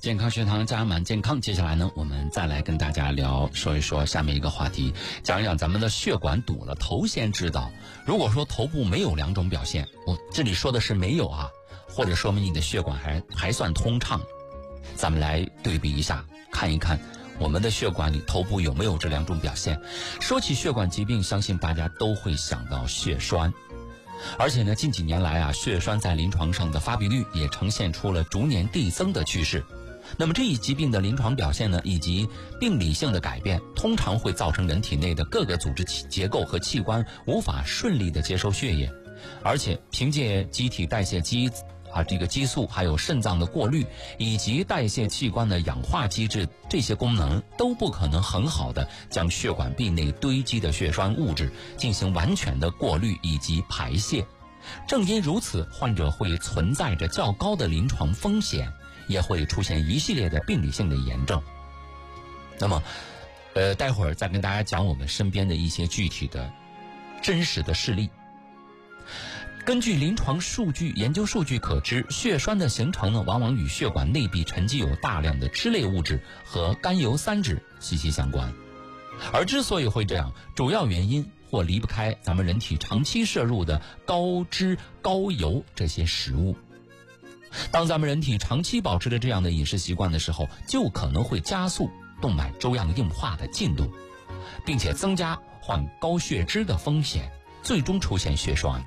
健康学堂加满健康，接下来呢，我们再来跟大家说一说下面一个话题，讲一讲咱们的血管堵了。头先知道，如果说头部没有两种表现，我这里说的是没有啊，或者说明你的血管还算通畅，咱们来对比一下，看一看我们的血管里头部有没有这两种表现。说起血管疾病，相信大家都会想到血栓。而且呢，近几年来啊，血栓在临床上的发病率也呈现出了逐年递增的趋势。那么这一疾病的临床表现呢，以及病理性的改变，通常会造成人体内的各个组织结构和器官无法顺利的接收血液，而且凭借机体代谢激素，还有肾脏的过滤以及代谢器官的氧化机制，这些功能都不可能很好的将血管壁内堆积的血栓物质进行完全的过滤以及排泄。正因如此，患者会存在着较高的临床风险，也会出现一系列的病理性的炎症。那么待会儿再跟大家讲我们身边的一些具体的真实的事例。根据临床研究数据可知，血栓的形成呢，往往与血管内壁沉积有大量的脂类物质和甘油三酯息息相关。而之所以会这样，主要原因或离不开咱们人体长期摄入的高脂高油这些食物。当咱们人体长期保持着这样的饮食习惯的时候，就可能会加速动脉粥样硬化的进度，并且增加患高血脂的风险，最终出现血栓。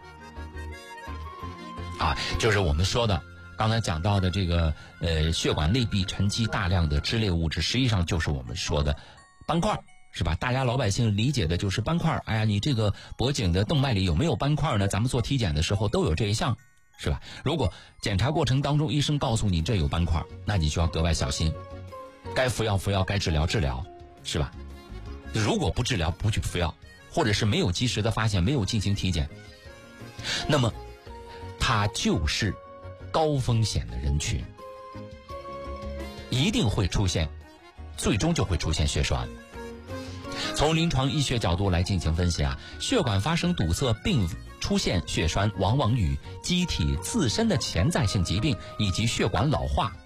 就是我们说的刚才讲到的这个血管内壁沉积大量的脂类物质，实际上就是我们说的斑块，是吧？大家老百姓理解的就是斑块。哎呀，你这个脖颈的动脉里有没有斑块呢？咱们做体检的时候都有这一项，是吧？如果检查过程当中医生告诉你这有斑块，那你就要格外小心，该服药服药，该治疗治疗，是吧？如果不治疗不去服药，或者是没有及时的发现，没有进行体检，那么它就是高风险的人群，一定会出现，最终就会出现血栓。从临床医学角度来进行分析血管发生堵塞并出现血栓，往往与机体自身的潜在性疾病以及血管老化